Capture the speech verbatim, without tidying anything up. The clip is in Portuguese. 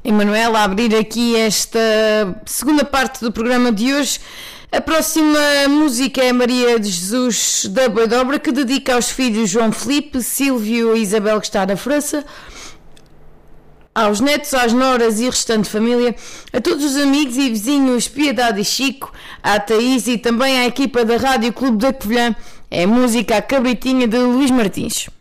Emanuel, a abrir aqui esta segunda parte do programa de hoje. A próxima música é Maria de Jesus da Boidobra, que dedica aos filhos João Filipe, Silvio e Isabel, que está na França, aos netos, às noras e restante família, a todos os amigos e vizinhos Piedade e Chico, à Thaís e também à equipa da Rádio Clube da Covilhã. É música à Cabritinha de Luís Martins.